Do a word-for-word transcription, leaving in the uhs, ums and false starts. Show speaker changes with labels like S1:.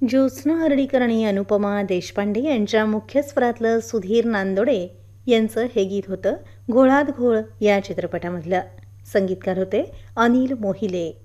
S1: ज्योत्स्ना हर्डीकर आणि अनुपमा देशपांडे यांच्या मुख्य स्वरातलं सुधीर नांदोडे यांचं हे गीत होतं घोळात घोळ या चित्रपटामधलं. संगीतकार होते अनिल मोहिले.